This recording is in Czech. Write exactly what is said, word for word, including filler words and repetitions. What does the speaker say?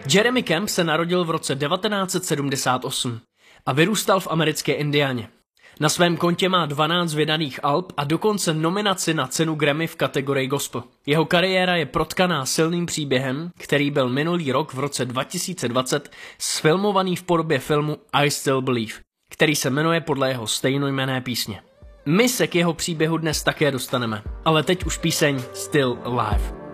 Jeremy Camp se narodil v roce devatenáct set sedmdesát osm a vyrůstal v americké Indianě. Na svém kontě má dvanáct vydaných alb a dokonce nominaci na cenu Grammy v kategorii gospel. Jeho kariéra je protkaná silným příběhem, který byl minulý rok v roce dva tisíce dvacet sfilmovaný v podobě filmu I Still Believe, který se jmenuje podle jeho stejnojmenné písně. My se k jeho příběhu dnes také dostaneme, ale teď už píseň Still Alive.